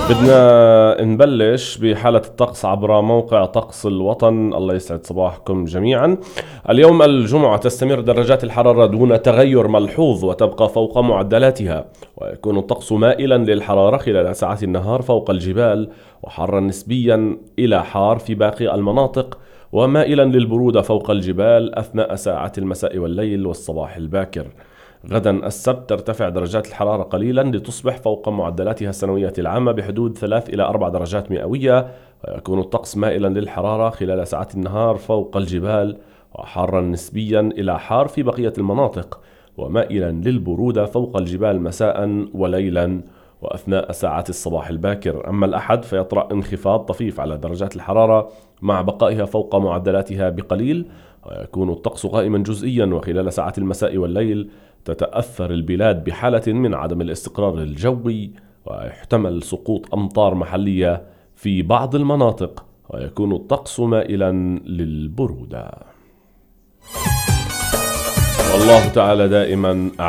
بدنا نبلش بحالة الطقس عبر موقع طقس الوطن. الله يسعد صباحكم جميعا. اليوم الجمعة تستمر درجات الحرارة دون تغير ملحوظ وتبقى فوق معدلاتها، ويكون الطقس مائلا للحرارة خلال ساعات النهار فوق الجبال، وحارا نسبيا إلى حار في باقي المناطق، ومائلا للبرودة فوق الجبال أثناء ساعات المساء والليل والصباح الباكر. غدا السبت ترتفع درجات الحرارة قليلا لتصبح فوق معدلاتها السنوية العامة بحدود 3 إلى 4 درجات مئوية، ويكون الطقس مائلا للحرارة خلال ساعات النهار فوق الجبال، وحارا نسبيا إلى حار في بقية المناطق، ومائلا للبرودة فوق الجبال مساء وليلا وأثناء ساعات الصباح الباكر. أما الأحد فيطرأ انخفاض طفيف على درجات الحرارة مع بقائها فوق معدلاتها بقليل، ويكون الطقس غائما جزئيا، وخلال ساعات المساء والليل تتأثر البلاد بحالة من عدم الاستقرار الجوي، ويحتمل سقوط أمطار محلية في بعض المناطق، ويكون الطقس مائلا للبرودة. والله تعالى دائما